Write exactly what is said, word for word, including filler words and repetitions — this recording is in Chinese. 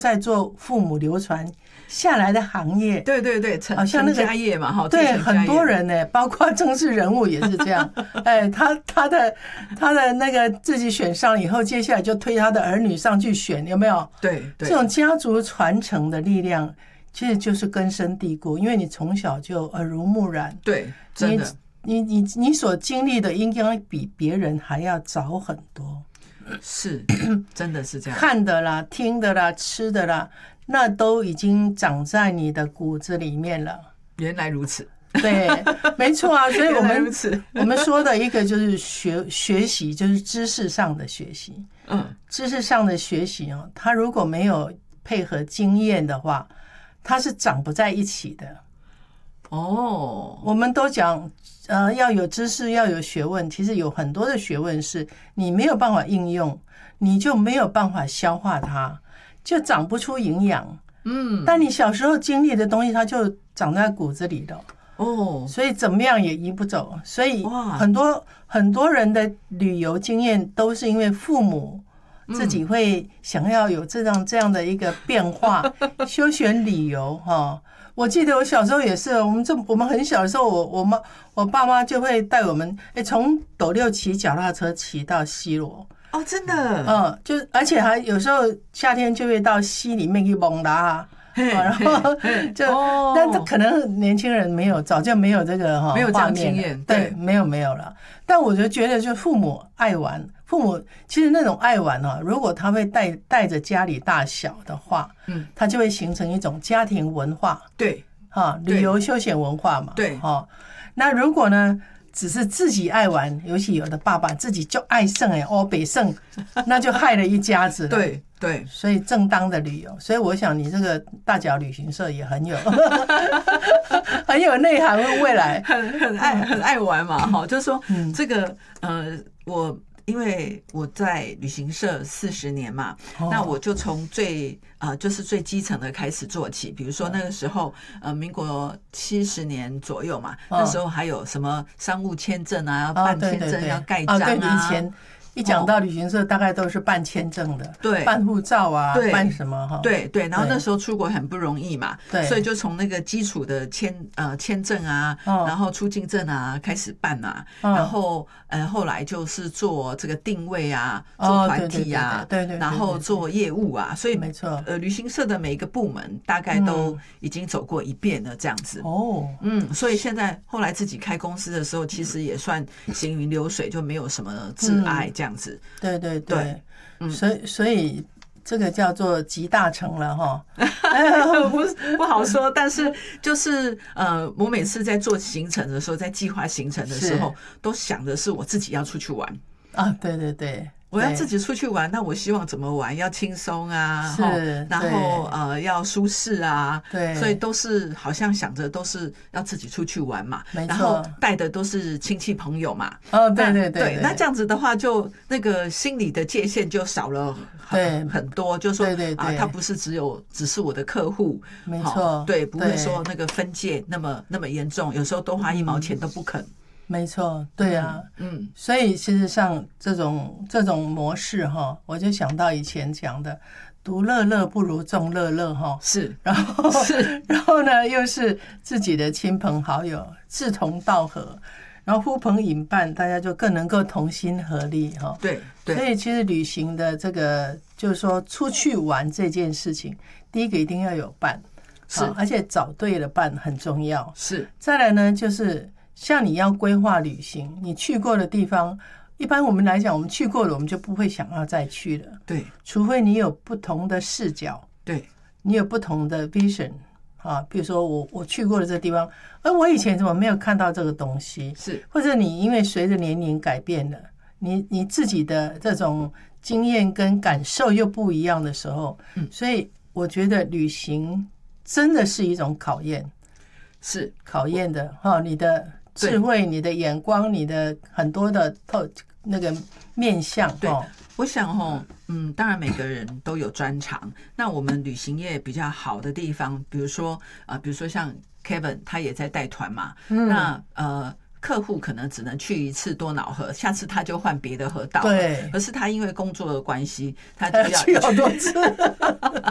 在做父母流传下来的行业， 对对对，成像那个家业嘛，哈， 对，很多人呢，包括政治人物也是这样。哎，他他的他的那个自己选上以后，接下来就推他的儿女上去选，有没有？ 对，对， 这种家族传承的力量，其实就是根深蒂固，因为你从小就耳濡目染。 对，真的， 你你你你所经历的应该比别人还要早很多。 是，真的是这样。 看的啦，听的啦，吃的啦，那都已经长在你的骨子里面了。 原来如此， 对，没错啊。所以我们我们说的一个就是学学习，就是知识上的学习。嗯，知识上的学习哦，它如果没有配合经验的话，它是长不在一起的。哦，我们都讲，呃，要有知识，要有学问。其实有很多的学问是你没有办法应用，你就没有办法消化它，就长不出营养。嗯，但你小时候经历的东西，它就长在骨子里的。哦，所以怎么样也移不走。所以很多很多人的旅游经验都是因为父母自己会想要有这样这样的一个变化，休闲旅游哈。我记得我小时候也是，我们这我们很小的时候，我我妈我爸妈就会带我们，哎，从斗六骑脚踏车骑到西螺。 哦，真的， 嗯，就而且还有时候夏天就会到溪里面去蒙拉，然后就，哦、但可能年轻人没有，早就没有这个哈， 没有这样经验， 对，对，没有没有了。但我就觉得，就父母爱玩。父母其实那种爱玩啊，如果他会带带着家里大小的话，嗯，他就会形成一种家庭文化， 对， 哈，旅游休闲文化嘛， 对， 哈。那如果呢，只是自己爱玩，尤其有的爸爸自己就爱胜哎，哦北胜，那就害了一家子了， 对对。 所以正当的旅游，所以我想你这个大脚旅行社也很有很有内涵，未来很很爱很爱玩嘛，哈，就是说这个呃我。因为我在旅行社四十年嘛，哦、那我就从最呃就是最基层的开始做起。比如说那个时候，呃，民国七十年左右嘛，哦、那时候还有什么商务签证啊，要办签证，要盖章啊。 对对对哦、以前一讲到旅行社，大概都是办签证的，对，办护照啊，办什么哈？ 对对。然后那时候出国很不容易嘛，对，所以就从那个基础的签呃签证啊，哦、然后出境证啊开始办啊，哦、然后呃后来就是做这个定位啊，做团体啊， 对对， 然后做业务啊，所以没错， 呃旅行社的每一个部门大概都已经走过一遍了，这样子。哦，嗯，所以现在后来自己开公司的时候，其实也算行云流水，就没有什么挚爱。这样子， 对对对，嗯、所以所以这个叫做集大成了哈， 不是不好说，但是就是呃，我每次在做行程的时候，在计划行程的时候，都想的是我自己要出去玩啊，对对对。 我要自己出去玩，那我希望怎么玩？要轻松啊， 是， 然后呃要舒适啊， 对， 所以都是好像想着都是要自己出去玩嘛， 没错， 然后带的都是亲戚朋友嘛， 哦，对对 对, 对，那这样子的话，就那个心理的界限就少了很很多，就说对对对啊，他不是只有只是我的客户， 没错， 对，不会说那个分界那么那么严重，有时候多花一毛钱都不肯。 没错，对啊，嗯，所以事实上这种这种模式哈，我就想到以前讲的“独乐乐不如众乐乐”哈， 是， 然后是，然后呢又是自己的亲朋好友志同道合，然后呼朋引伴，大家就更能够同心合力哈。 对对， 所以其实旅行的这个就是说出去玩这件事情，第一个一定要有伴， 是， 而且找对了伴很重要。 是， 再来呢就是。像你要规划旅行，你去过的地方，一般我们来讲，我们去过了，我们就不会想要再去了。 对， 除非你有不同的视角， 对， 你有不同的 vision 啊，比如说我我去过的这个地方，而我以前怎么没有看到这个东西？ 是， 或者你因为随着年龄改变了，你你自己的这种经验跟感受又不一样的时候，嗯，所以我觉得旅行真的是一种考验， 是考验的哈，你的。智慧，你的眼光，你的很多的透那个面向。 对，我想哈，嗯，当然每个人都有专长。那我们旅行业比较好的地方，比如说啊、呃，比如说像 Kevin 他也在带团嘛，嗯、那呃。客户可能只能去一次多瑙河，下次他就换别的河道。 对， 可是他因为工作的关系，他就要去好多次。